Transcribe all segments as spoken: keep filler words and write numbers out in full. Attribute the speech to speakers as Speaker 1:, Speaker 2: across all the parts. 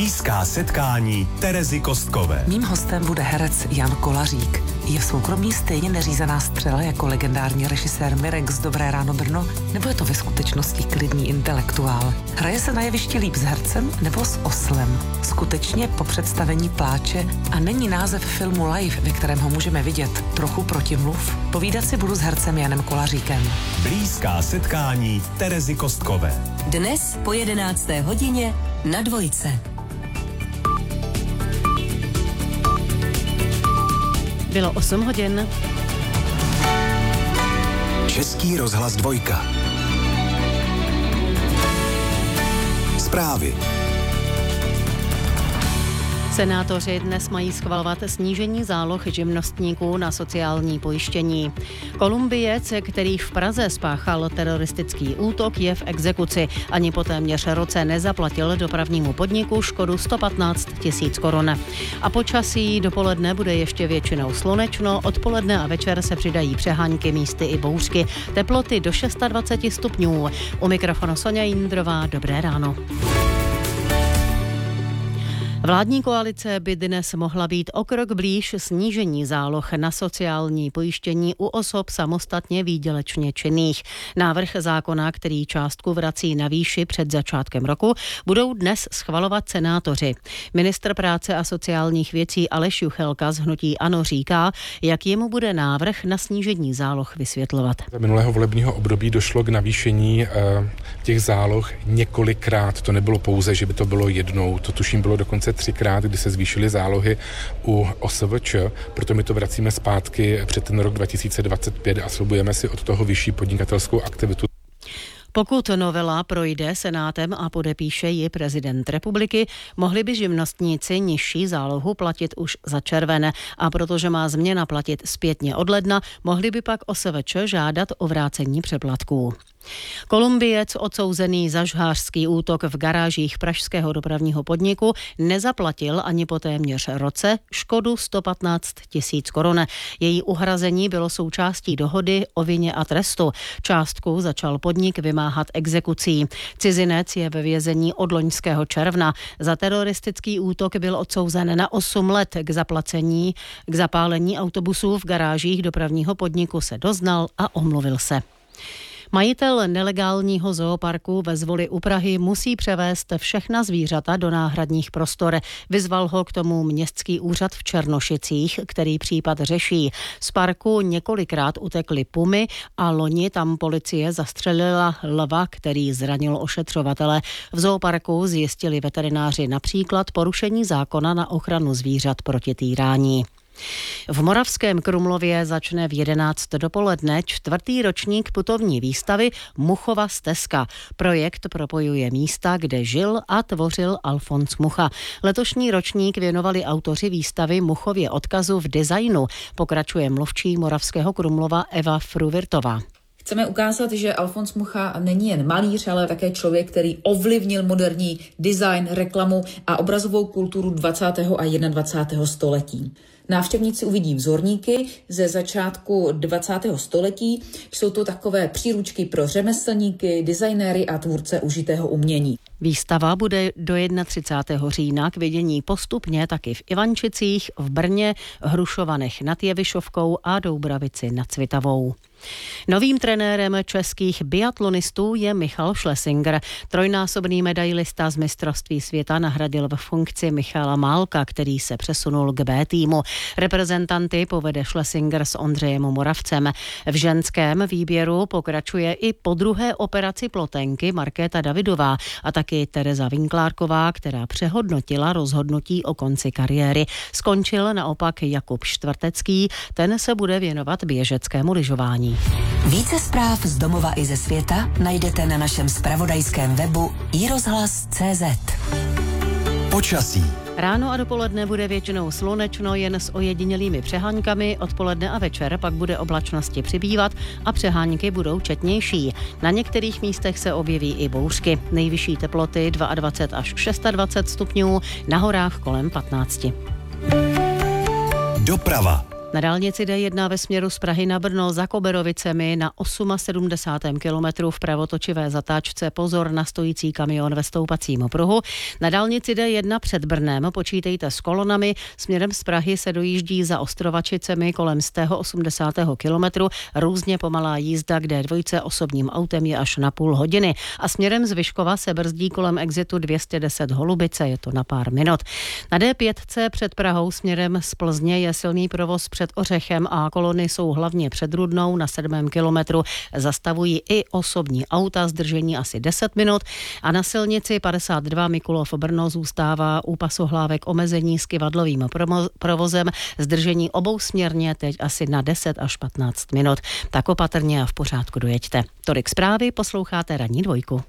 Speaker 1: Blízká setkání Terezy Kostkové.
Speaker 2: Mým hostem bude herec Jan Kolařík. Je v soukromí stejně neřízená střela jako legendární režisér Mirek z Dobré ráno Brno, nebo je to ve skutečnosti klidný intelektuál? Hraje se na jevišti líp s hercem nebo s oslem? Skutečně po představení pláče a není název filmu Live, ve kterém ho můžeme vidět, trochu protimluv? Povídat si budu s hercem Janem Kolaříkem.
Speaker 1: Blízká setkání Terezy Kostkové.
Speaker 3: Dnes po jedenácté hodině na Dvojce.
Speaker 4: Bylo osm hodin.
Speaker 1: Český rozhlas dvojka. Zprávy.
Speaker 4: Senátoři dnes mají schvalovat snížení záloh živnostníků na sociální pojištění. Kolumbiec, který v Praze spáchal teroristický útok, je v exekuci. Ani po téměř roce nezaplatil dopravnímu podniku škodu sto patnáct tisíc korun. A počasí dopoledne bude ještě většinou slunečno, odpoledne a večer se přidají přehánky, místy i bouřky. Teploty do dvacet šest stupňů. U mikrofonu Sonja Jindrová, dobré ráno. Vládní koalice by dnes mohla být o krok blíž snížení záloh na sociální pojištění u osob samostatně výdělečně činných. Návrh zákona, který částku vrací na výši před začátkem roku, budou dnes schvalovat senátoři. Ministr práce a sociálních věcí Aleš Juchelka z hnutí ANO říká, jak jemu bude návrh na snížení záloh vysvětlovat.
Speaker 5: Za minulého volebního období došlo k navýšení e, těch záloh několikrát. To nebylo pouze, že by to bylo jednou, to tuším bylo dokonce třikrát, kdy se zvýšily zálohy u O S V Č, proto my to vracíme zpátky před ten rok dva tisíce dvacet pět a slibujeme si od toho vyšší podnikatelskou aktivitu.
Speaker 4: Pokud novela projde Senátem a podepíše ji prezident republiky, mohli by živnostníci nižší zálohu platit už za červen. A protože má změna platit zpětně od ledna, mohli by pak O S V Č žádat o vrácení přeplatků. Kolumbiec odsouzený za žhářský útok v garážích pražského dopravního podniku nezaplatil ani po téměř roce škodu sto patnáct tisíc korun. Její uhrazení bylo součástí dohody o vině a trestu. Částku začal podnik vymáhat exekucí. Cizinec je ve vězení od loňského června. Za teroristický útok byl odsouzen na osm let. K zaplacení, k zapálení autobusů v garážích dopravního podniku se doznal a omluvil se. Majitel nelegálního zooparku ve Zvoli u Prahy musí převést všechna zvířata do náhradních prostor. Vyzval ho k tomu městský úřad v Černošicích, který případ řeší. Z parku několikrát utekly pumy a loni tam policie zastřelila lva, který zranil ošetřovatele. V zooparku zjistili veterináři například porušení zákona na ochranu zvířat proti týrání. V Moravském Krumlově začne v jedenáct dopoledne čtvrtý ročník putovní výstavy Muchova stezka. Projekt propojuje místa, kde žil a tvořil Alfons Mucha. Letošní ročník věnovali autoři výstavy Muchově odkazu v designu, pokračuje mluvčí Moravského Krumlova Eva Fruvirtová.
Speaker 6: Chceme ukázat, že Alfons Mucha není jen malíř, ale také člověk, který ovlivnil moderní design, reklamu a obrazovou kulturu dvacátého a dvacátého prvního století. Návštěvníci uvidí vzorníky ze začátku dvacátého století. Jsou to takové příručky pro řemeslníky, designéry a tvůrce užitého umění.
Speaker 4: Výstava bude do třicátého prvního října k vidění postupně taky v Ivančicích, v Brně, Hrušovanech nad Jevišovkou a Doubravici nad Svitavou. Novým trenérem českých biatlonistů je Michal Schlesinger. Trojnásobný medailista z mistrovství světa nahradil v funkci Michala Málka, který se přesunul k B týmu. Reprezentanty povede Schlesinger s Ondřejem Moravcem. V ženském výběru pokračuje i po druhé operaci plotenky Markéta Davidová a taky Tereza Vinklárková, která přehodnotila rozhodnutí o konci kariéry. Skončil naopak Jakub Štvrtecký, ten se bude věnovat běžeckému lyžování.
Speaker 3: Více zpráv z domova i ze světa najdete na našem zpravodajském webu i rozhlas tečka cé zet.
Speaker 1: Počasí.
Speaker 4: Ráno a dopoledne bude většinou slunečno, jen s ojedinělými přeháňkami, odpoledne a večer pak bude oblačnosti přibývat a přehánky budou četnější. Na některých místech se objeví i bouřky. Nejvyšší teploty dvacet dva až dvacet šest stupňů, na horách kolem patnáct.
Speaker 1: Doprava.
Speaker 4: Na dálnici D jedna ve směru z Prahy na Brno za Koberovicemi na sedmdesátém osmém kilometru v pravotočivé zatáčce pozor na stojící kamion ve stoupacím pruhu. Na dálnici D jedna před Brnem počítejte s kolonami. Směrem z Prahy se dojíždí za Ostrovačicemi kolem osmdesátého kilometru. Různě pomalá jízda k D dva osobním autem je až na půl hodiny. A směrem z Vyškova se brzdí kolem exitu dvě stě deset Holubice, je to na pár minut. Na D pět před Prahou směrem z Plzně je silný provoz před Ořechem a kolony jsou hlavně před Rudnou na sedmém kilometru. Zastavují i osobní auta, zdržení asi deset minut a na silnici padesát dva Mikulov Brno zůstává u pasohlávek omezení s kyvadlovým provozem, zdržení obousměrně teď asi na deset až patnáct minut. Tak opatrně a v pořádku dojeďte. Tolik zprávy, posloucháte Ranní dvojku.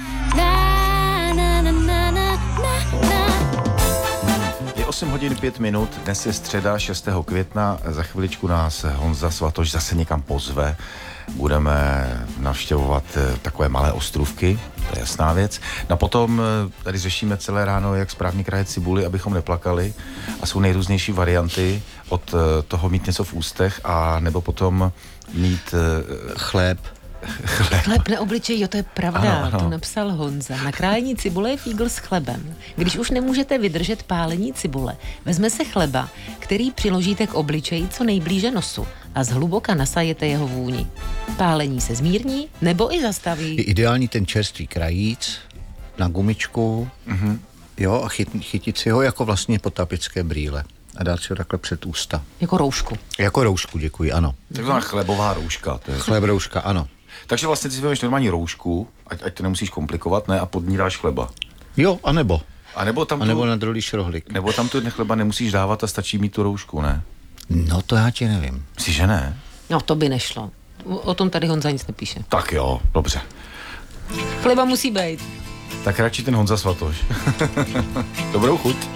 Speaker 7: osm hodin pět minut, dnes je středa šestého května, za chviličku nás Honza Svatoš zase někam pozve. Budeme navštěvovat takové malé ostrůvky, to je jasná věc. No a potom tady řešíme celé ráno, jak správně krajet cibuli, abychom neplakali. A jsou nejrůznější varianty od toho mít něco v ústech a nebo potom mít chléb.
Speaker 2: Chleb. Chleb na obličeji, jo, to je pravda,
Speaker 7: ano, ano.
Speaker 2: To napsal Honza. Na krájení cibule je fígl s chlebem. Když už nemůžete vydržet pálení cibule, vezme se chleba, který přiložíte k obličeji co nejblíže nosu a zhluboka nasajete jeho vůni. Pálení se zmírní nebo i zastaví.
Speaker 8: Je ideální ten čerstvý krajíc na gumičku, mm-hmm. jo, a chyt, chytit si ho jako vlastně potapické brýle a dát si ho takhle před ústa.
Speaker 2: Jako roušku.
Speaker 8: Jako roušku, děkuji, ano.
Speaker 7: Taková chlebová rouška. To je...
Speaker 8: Chleb rouška, ano.
Speaker 7: Takže vlastně ty si vezmeš normální roušku, ať, ať to nemusíš komplikovat, ne, a pod ní dáš chleba.
Speaker 8: Jo, a nebo.
Speaker 7: A nebo tam
Speaker 8: a nebo
Speaker 7: tu,
Speaker 8: na druhý šrohlík.
Speaker 7: Nebo tam tu chleba nemusíš dávat a stačí mít tu roušku, ne?
Speaker 8: No to já ti nevím.
Speaker 7: Myslíš, že ne?
Speaker 2: No to by nešlo. O tom tady Honza nic nepíše.
Speaker 7: Tak jo, dobře.
Speaker 2: Chleba musí být.
Speaker 7: Tak radši ten Honza Svatoš. Dobrou chuť.